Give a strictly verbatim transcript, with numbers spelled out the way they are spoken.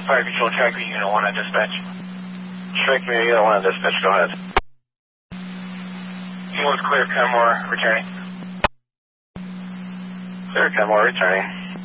Fire Control Tracker Unit one on dispatch. Tracker Unit one on dispatch, go ahead. Unit one's clear, Kenmore, returning. Clear, Kenmore, returning.